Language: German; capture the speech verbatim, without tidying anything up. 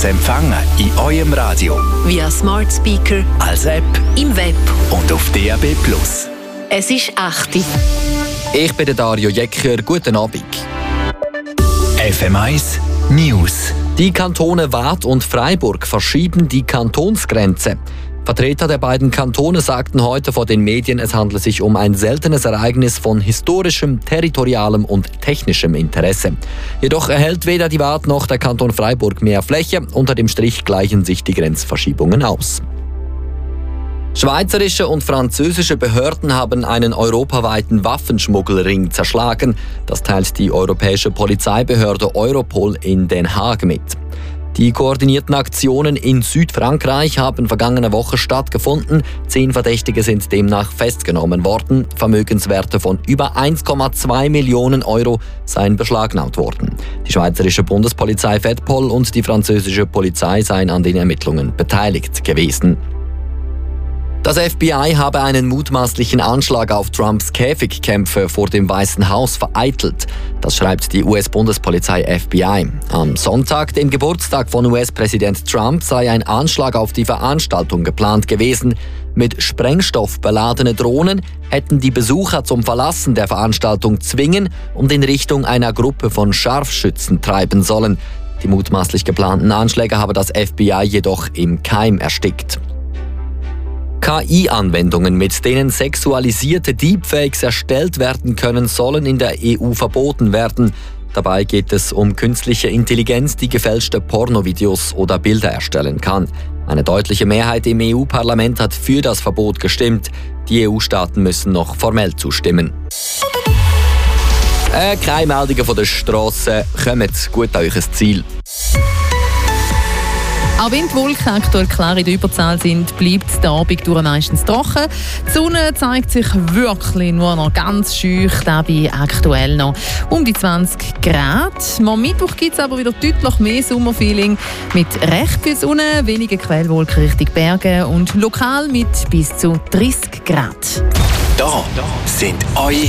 zu empfangen in eurem Radio, via Smart Speaker, als App im Web und auf D A B plus. Es ist acht Uhr. Ich bin der Dario Jecker. Guten Abend. F M eins News. Die Kantone Waadt und Freiburg verschieben die Kantonsgrenze. Vertreter der beiden Kantone sagten heute vor den Medien, es handle sich um ein seltenes Ereignis von historischem, territorialem und technischem Interesse. Jedoch erhält weder die Waadt noch der Kanton Freiburg mehr Fläche. Unter dem Strich gleichen sich die Grenzverschiebungen aus. Schweizerische und französische Behörden haben einen europaweiten Waffenschmuggelring zerschlagen. Das teilt die europäische Polizeibehörde Europol in Den Haag mit. Die koordinierten Aktionen in Südfrankreich haben vergangene Woche stattgefunden. Zehn Verdächtige sind demnach festgenommen worden. Vermögenswerte von über eins Komma zwei Millionen Euro seien beschlagnahmt worden. Die schweizerische Bundespolizei Fedpol und die französische Polizei seien an den Ermittlungen beteiligt gewesen. Das F B I habe einen mutmaßlichen Anschlag auf Trumps Käfigkämpfe vor dem Weißen Haus vereitelt. Das schreibt die U S-Bundespolizei F B I. Am Sonntag, dem Geburtstag von U S-Präsident Trump, sei ein Anschlag auf die Veranstaltung geplant gewesen. Mit Sprengstoff beladene Drohnen hätten die Besucher zum Verlassen der Veranstaltung zwingen und in Richtung einer Gruppe von Scharfschützen treiben sollen. Die mutmaßlich geplanten Anschläge habe das F B I jedoch im Keim erstickt. K I-Anwendungen, mit denen sexualisierte Deepfakes erstellt werden können, sollen in der E U verboten werden. Dabei geht es um künstliche Intelligenz, die gefälschte Pornovideos oder Bilder erstellen kann. Eine deutliche Mehrheit im E U-Parlament hat für das Verbot gestimmt. Die E U-Staaten müssen noch formell zustimmen. Äh, keine Meldungen von der Strasse. Kommt gut an euch Ziel. Auch wenn die Wolken aktuell klar in der Überzahl sind, bleibt der Abend durch meistens trocken. Die Sonne zeigt sich wirklich nur noch ganz schüch, dabei aktuell noch um die zwanzig Grad. Am Mittwoch gibt es aber wieder deutlich mehr Sommerfeeling mit recht viel Sonne, weniger Quellwolken Richtung Berge und lokal mit bis zu dreißig Grad. Da sind eure